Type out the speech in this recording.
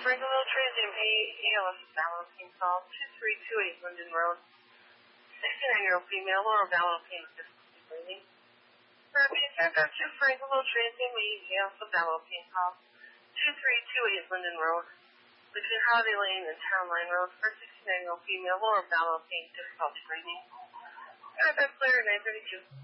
Franklin Transient ALS balancing call 2328 Linden Road. 69-year-old female, lower abdominal pain with difficulty breathing. Repeat back to Franklin Transient ALS abdominal pain call 2328 Linden Road. Between Holiday Lane and Town Line Road for 69-year-old female, lower abdominal pain, difficulty breathing. That's clear at 932.